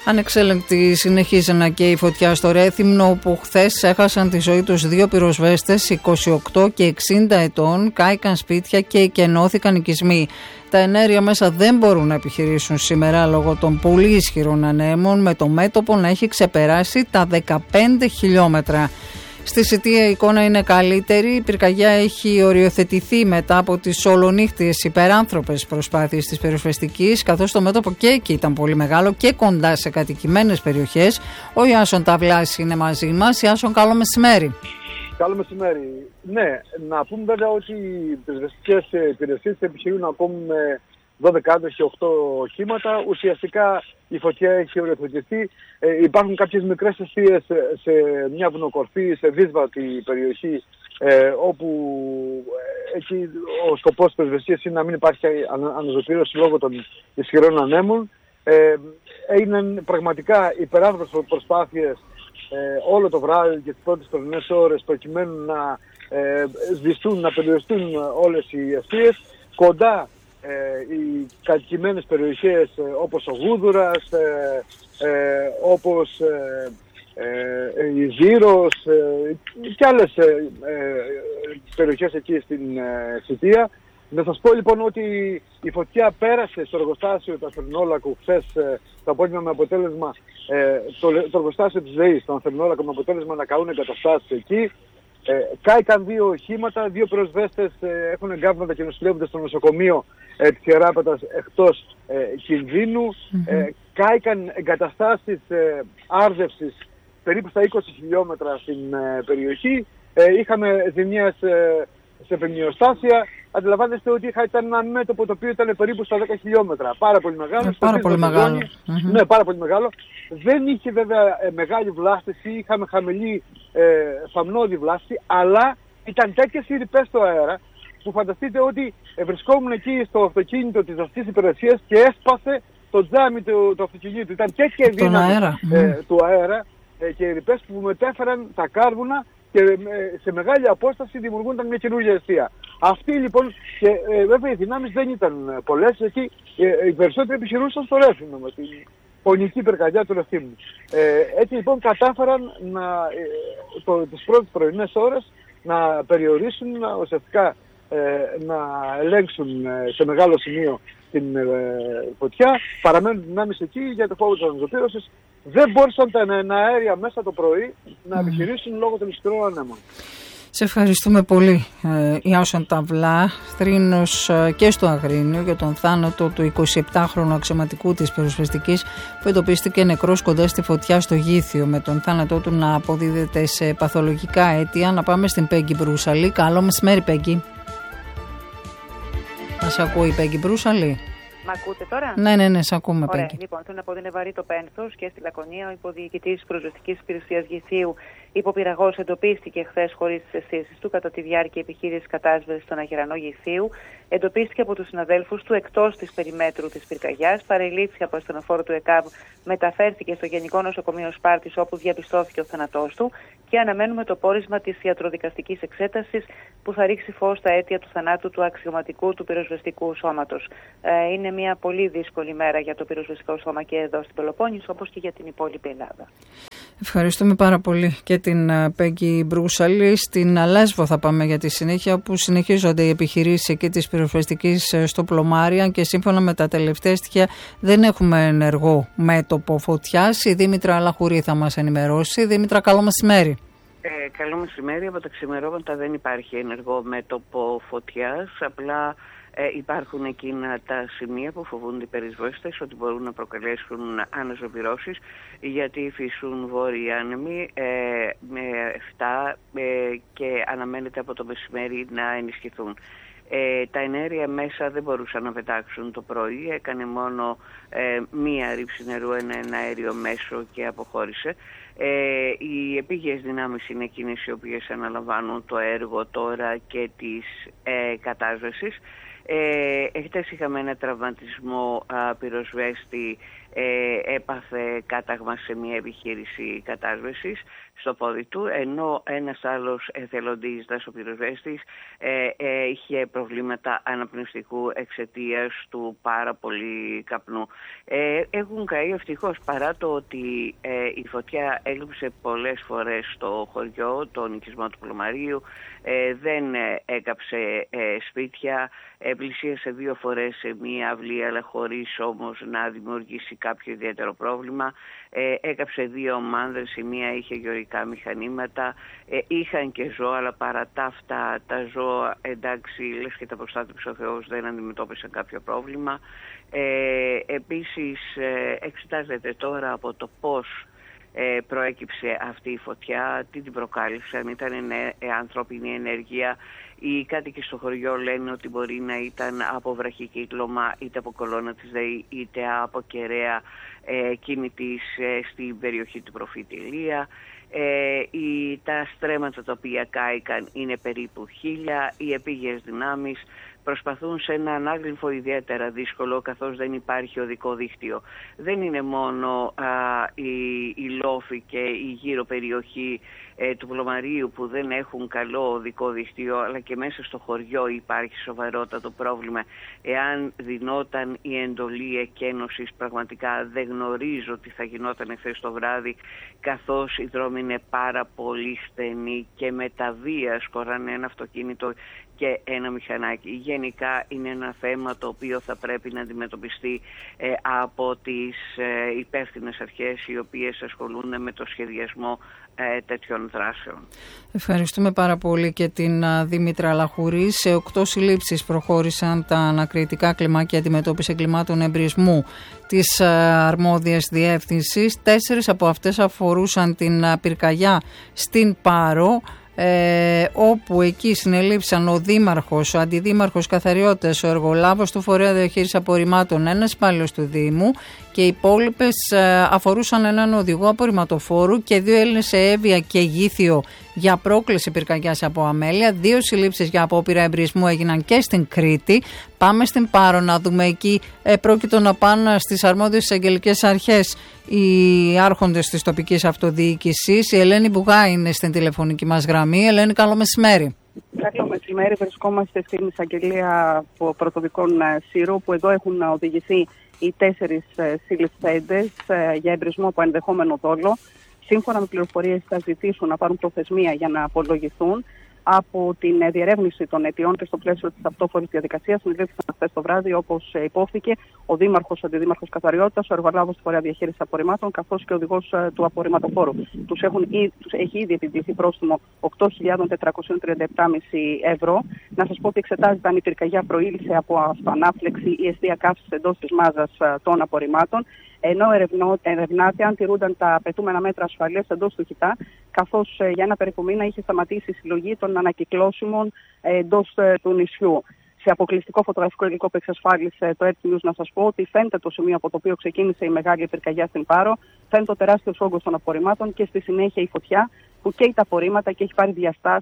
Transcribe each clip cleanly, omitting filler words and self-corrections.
Ανεξέλεγκτη συνεχίζει να καίει η φωτιά στο Ρέθυμνο, όπου χθες έχασαν τη ζωή τους 2 πυροσβέστες 28 και 60 ετών, κάηκαν σπίτια και εκενώθηκαν οικισμοί. Τα εναέρια μέσα δεν μπορούν να επιχειρήσουν σήμερα λόγω των πολύ ισχυρών ανέμων, με το μέτωπο να έχει ξεπεράσει τα 15 χιλιόμετρα. Στη Σιτία η εικόνα είναι καλύτερη. Η πυρκαγιά έχει οριοθετηθεί μετά από τις ολονύχτιες υπεράνθρωπες προσπάθειες της πυροσβεστικής, καθώς το μέτωπο και εκεί ήταν πολύ μεγάλο και κοντά σε κατοικημένες περιοχές. Ο Ιάσον Ταβλάς είναι μαζί μας. Ιάσον, καλό μεσημέρι. Καλό μεσημέρι. Ναι, να πούμε βέβαια ότι οι πυροσβεστικές υπηρεσίες επιχειρούν ακόμη με 12 άντρες και 8 οχήματα. Ουσιαστικά η φωτιά έχει οριοθετηθεί. Υπάρχουν κάποιες μικρές αιστείες σε μια βουνοκορφή, σε δύσβατη περιοχή, όπου εκεί ο σκοπός της πυροσβεστικής είναι να μην υπάρχει αναζωπήρωση λόγω των ισχυρών ανέμων. Έγιναν πραγματικά υπεράνθρωπες προσπάθειες όλο το βράδυ και τις πρώτες πρωινές ώρες προκειμένου να σβηστούν, να περιοριστούν όλες οι αιστείες. Κοντά οι κατοικημένες περιοχές όπως ο Γούδουρας, όπως η Ζήρος και άλλες περιοχές εκεί στην Σιτία. Να σας πω λοιπόν ότι η φωτιά πέρασε στο εργοστάσιο του Αθερνόλακου χθες το απόγευμα, με αποτέλεσμα το εργοστάσιο της ΔΕΗ στο Αθερνόλακο, με αποτέλεσμα να καούν εγκαταστάσεις εκεί. Κάηκαν 2 οχήματα, 2 πυροσβέστες έχουν εγκάβματα και νοσηλεύονται στο νοσοκομείο της Ιεράπετας εκτός κινδύνου. Κάηκαν εγκαταστάσεις άρδευσης περίπου στα 20 χιλιόμετρα στην περιοχή. Είχαμε ζημιές σε πενιοστάσια. Αντιλαμβάνεστε ότι ήταν ένα μέτωπο το οποίο ήταν περίπου στα 10 χιλιόμετρα. Πάρα πολύ μεγάλο. Πάρα πολύ μεγάλο. Ναι, πάρα πολύ μεγάλο. Δεν είχε βέβαια μεγάλη βλάστηση, είχαμε χαμηλή φαμνώδη βλάστηση, αλλά ήταν τέτοιες οι ρηπές στο αέρα που φανταστείτε ότι βρισκόμουν εκεί στο αυτοκίνητο της αστικής υπηρεσίας και έσπασε το τζάμι του αυτοκινήτου. Ήταν τέτοια η δύναμη του αέρα και οι ρηπές που μετέφεραν τα κάρβουνα και σε μεγάλη απόσταση δημιουργούνταν μια καινούργια αιστεία. Αυτοί λοιπόν, και βέβαια οι δυνάμεις δεν ήταν πολλές, γιατί οι περισσότεροι επιχειρούσαν στο Ρέθυμνο με την φωνική πυρκαγιά του Ρεθύμνου. Έτσι λοιπόν κατάφεραν τις πρώτες πρωινές ώρες να περιορίσουν, ουσιαστικά να ελέγξουν σε μεγάλο σημείο την φωτιά. Παραμένουν δυνάμεις εκεί για το φόβο της αναζωπήρωσης. Δεν μπόρεσαν τα αέρια μέσα το πρωί να επιχειρήσουν λόγω των ισχυρών ανέμων. Σε ευχαριστούμε πολύ, Ιάσον Ταβλά, θρήνος και στο Αγρίνιο, για τον θάνατο του 27χρονου αξιωματικού της πυροσβεστικής που εντοπίστηκε νεκρός κοντά στη φωτιά στο Γήθιο, με τον θάνατό του να αποδίδεται σε παθολογικά αίτια. Να πάμε στην Πέγγι Μπρούσαλη. Καλό μεσημέρι, Πέγγι. Μας ακούει η Πέγγι Μπρούσαλη? Μ' ακούτε τώρα? Ναι, σε ακούμε. Ωραία. Πέγγι. Λοιπόν, θέλω να πω ότι είναι βαρύ το πένθος και στη Λακωνία ο υποδιοικητής της Πυροσβεστικής Υπηρεσίας Γηθίου υποπειραγός εντοπίστηκε χθες χωρίς τις αισθήσεις του κατά τη διάρκεια επιχείρησης κατάσβεσης στον Αγερανό Γηθίου. Εντοπίστηκε από τους συναδέλφους του εκτός της περιμέτρου της πυρκαγιάς, παρελήφθη από ασθενοφόρο του ΕΚΑΒ, μεταφέρθηκε στο Γενικό Νοσοκομείο Σπάρτης, όπου διαπιστώθηκε ο θάνατός του, και αναμένουμε το πόρισμα της ιατροδικαστικής εξέτασης που θα ρίξει φως στα αίτια του θανάτου του αξιωματικού του πυροσβεστικού σώματος. Είναι μια πολύ δύσκολη μέρα για το πυροσβεστικό σώμα και εδώ στην Πελοπόννησο, όπως και για την υπόλοιπη Ελλάδα. Ευχαριστούμε πάρα πολύ και την Πέγγι Μπρούσαλη. Στην Λέσβο θα πάμε για τη συνέχεια, όπου συνεχίζονται οι επιχειρήσεις εκεί της πυροσβεστικής στο Πλωμάρι, και σύμφωνα με τα τελευταία στοιχεία δεν έχουμε ενεργό μέτωπο φωτιάς. Η Δήμητρα Λαχουρή θα μας ενημερώσει. Δήμητρα, καλό μεσημέρι. Καλό μεσημέρι. Από τα ξημερώματα δεν υπάρχει ενεργό μέτωπο φωτιάς. Απλά υπάρχουν εκείνα τα σημεία που φοβούνται οι πυροσβέστες ότι μπορούν να προκαλέσουν αναζωπυρώσεις, γιατί υφίσουν βόρειοι άνεμοι με 7 και αναμένεται από το μεσημέρι να ενισχυθούν. Τα εναέρια μέσα δεν μπορούσαν να πετάξουν το πρωί, έκανε μόνο μία ρήψη νερού, ένα αέριο μέσο και αποχώρησε. Οι επίγειες δυνάμεις είναι εκείνες οι οποίες αναλαμβάνουν το έργο τώρα και της κατάσβεσης. Χτες είχαμε ένα τραυματισμό πυροσβέστη, έπαθε κάταγμα σε μια επιχείρηση κατάσβεσης στο πόδι του, ενώ ένας άλλος εθελοντής δασοπυροσβέστης είχε προβλήματα αναπνευστικού εξαιτίας του πάρα πολύ καπνού. Έχουν καεί ευτυχώς, παρά το ότι η φωτιά έλειψε πολλές φορές στο χωριό, τον οικισμό του Πλωμαρίου, δεν έκαψε σπίτια, πλησίασε 2 φορές σε μία αυλή, αλλά χωρίς όμως να δημιουργήσει κάποιο ιδιαίτερο πρόβλημα. Έκαψε 2 μάνδρες, η μία είχε γεωργικά μηχανήματα, είχαν και ζώα, αλλά παρά τα αυτά τα ζώα, εντάξει, λες και τα προστάτεψε ο Θεός, δεν αντιμετώπισαν κάποιο πρόβλημα. Επίσης εξετάζεται τώρα από το πώς προέκυψε αυτή η φωτιά, τι την προκάλυψαν, ήταν ανθρώπινη ενέργεια. Οι κάτοικοι στο χωριό λένε ότι μπορεί να ήταν από βραχικύκλωμα, είτε από κολόνα της ΔΕΗ, είτε από κεραία κινητής στην περιοχή του Προφητηλία. Τα στρέμματα τα οποία κάηκαν είναι περίπου 1000. Οι επίγειες δυνάμεις προσπαθούν σε ένα ανάγλυφο ιδιαίτερα δύσκολο, καθώς δεν υπάρχει οδικό δίκτυο. Δεν είναι μόνο η Λόφη και η γύρω περιοχή του Πλωμαρίου που δεν έχουν καλό οδικό δίκτυο, αλλά και μέσα στο χωριό υπάρχει σοβαρότατο πρόβλημα. Εάν δινόταν η εντολή εκένωσης, πραγματικά δεν γνωρίζω τι θα γινόταν εχθές το βράδυ, καθώς οι δρόμοι είναι πάρα πολύ στενοί και με τα βία σκοράνε ένα αυτοκίνητο και ένα μηχανάκι. Γενικά είναι ένα θέμα το οποίο θα πρέπει να αντιμετωπιστεί από τις υπεύθυνες αρχές, οι οποίες ασχολούνται με το σχεδιασμό τέτοιων δράσεων. Ευχαριστούμε πάρα πολύ και την Δήμητρα Λαχουρή. Σε 8 συλλήψεις προχώρησαν τα ανακριτικά κλιμάκια αντιμετώπιση εγκλημάτων εμπρισμού της αρμόδιας διεύθυνσης. 4 από αυτές αφορούσαν την πυρκαγιά στην Πάρο, όπου εκεί συνελήφθησαν ο Δήμαρχος, ο Αντιδήμαρχος Καθαριότητας, ο Εργολάβος του Φορέα Διαχείρισης Απορριμμάτων, ένας υπάλληλος του Δήμου, και οι υπόλοιπες αφορούσαν έναν οδηγό απορριμματοφόρου και 2 Έλληνες σε Εύβοια και Γήθιο για πρόκληση πυρκαγιάς από αμέλεια. 2 συλλήψεις για απόπειρα εμπρισμού έγιναν και στην Κρήτη. Πάμε στην Πάρο να δούμε. Εκεί πρόκειτο να πάνε στις αρμόδιες εισαγγελικές αρχές οι άρχοντες της τοπικής αυτοδιοίκησης. Η Ελένη Μπουγά είναι στην τηλεφωνική μας γραμμή. Ελένη, καλό μεσημέρι. Καλό μεσημέρι. Βρισκόμαστε στην εισαγγελία πρωτοδικών Σύρου, που εδώ έχουν οδηγηθεί οι 4 συλληφθέντες για εμπρισμό από ενδεχόμενο δόλο. Σύμφωνα με πληροφορίες, θα ζητήσουν να πάρουν προθεσμία για να απολογηθούν. Από την διερεύνηση των αιτιών και στο πλαίσιο της αυτόφορης διαδικασίας, συνελήφθησαν χθες το βράδυ, όπως υπόθηκε, ο Δήμαρχος, ο Αντιδήμαρχος Καθαριότητας, ο Εργολάβος του Φορέα Διαχείρισης Απορριμμάτων, καθώς και ο οδηγός του απορριμματοφόρου. Τους έχει ήδη επιβληθεί πρόστιμο 8.437,5 ευρώ. Να σας πω ότι εξετάζεται αν η πυρκαγιά προήλθε από αυτοανάφλεξη ή αιστεία καύσης εντός της μάζας των απορριμμάτων, ενώ ερευνάται αν τηρούνταν τα απαιτούμενα μέτρα ασφαλείας εντός του ΧΙΤΑ, καθώς για ένα περίπου μήνα είχε σταματήσει η συλλογή των ανακυκλώσιμων εντός του νησιού. Σε αποκλειστικό φωτογραφικό υλικό που εξασφάλισε το RT News, να σας πω ότι φαίνεται το σημείο από το οποίο ξεκίνησε η μεγάλη πυρκαγιά στην Πάρο, φαίνεται ο τεράστιος όγκος των απορριμμάτων και στη συνέχεια η φωτιά που καίει τα απορρίμματα και είχε πάρει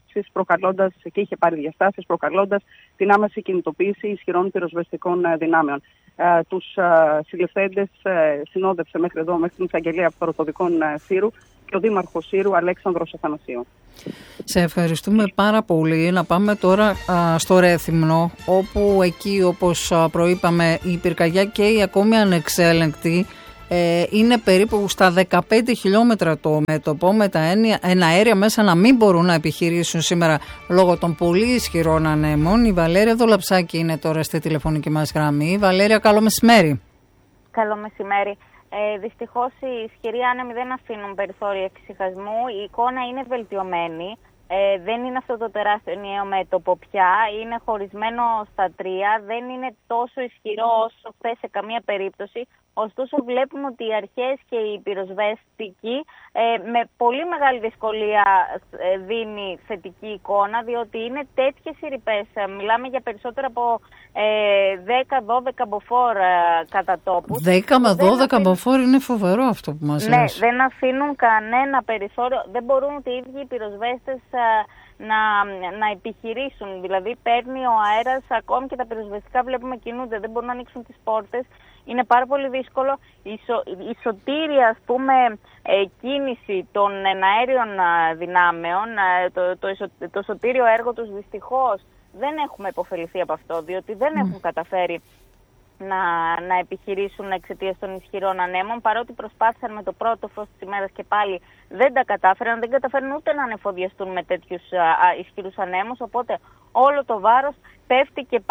διαστάσεις προκαλώντας την άμεση κινητοποίηση ισχυρών πυροσβεστικών δυνάμεων. Τους συλληφθέντες συνόδευσε μέχρι εδώ, μέχρι την εισαγγελία πρωτοδικών Σύρου, και ο Δήμαρχος Σύρου, Αλέξανδρος Αθανασίου. Σε ευχαριστούμε πάρα πολύ. Να πάμε τώρα στο Ρέθυμνο, όπου εκεί, όπως προείπαμε, η πυρκαγιά και η ακόμη ανεξέλεγκτη είναι περίπου στα 15 χιλιόμετρα το μέτωπο, με τα εναέρια μέσα να μην μπορούν να επιχειρήσουν σήμερα λόγω των πολύ ισχυρών ανέμων. Η Βαλέρια Δολαψάκη είναι τώρα στη τηλεφωνική μας γραμμή. Βαλέρια, καλό μεσημέρι. Καλό μεσημέρι. Δυστυχώς οι ισχυροί άνεμοι δεν αφήνουν περιθώριο εφησυχασμού. Η εικόνα είναι βελτιωμένη. Δεν είναι αυτό το τεράστιο ενιαίο μέτωπο πια. Είναι χωρισμένο στα 3. Δεν είναι τόσο ισχυρό όσο χθες σε καμία περίπτωση. Ωστόσο βλέπουμε ότι οι αρχές και οι πυροσβεστικοί με πολύ μεγάλη δυσκολία δίνει θετική εικόνα, διότι είναι τέτοιες οι ρηπές. Μιλάμε για περισσότερα από 10-12 μποφόρ κατά τόπους. 10 με 12 μποφόρ είναι φοβερό αυτό που μας λες. Ναι, δεν αφήνουν κανένα περιθώριο. Δεν μπορούν ούτε οι ίδιοι οι πυροσβέστες να επιχειρήσουν. Δηλαδή παίρνει ο αέρας, ακόμη και τα πυροσβεστικά βλέπουμε κινούνται, δεν μπορούν να ανοίξουν τις πόρτες. Είναι πάρα πολύ δύσκολο. Η σωτήρια, ας πούμε, κίνηση των εναέριων δυνάμεων, το σωτήριο έργο τους, δυστυχώς δεν έχουμε υποφεληθεί από αυτό, διότι δεν έχουν καταφέρει να επιχειρήσουν εξαιτίας των ισχυρών ανέμων, παρότι προσπάθησαν με το πρώτο φως της ημέρας και πάλι δεν τα κατάφεραν, δεν καταφέρνουν ούτε να ανεφοδιαστούν με τέτοιους ισχυρούς ανέμους, οπότε όλο το βάρος πέφτει και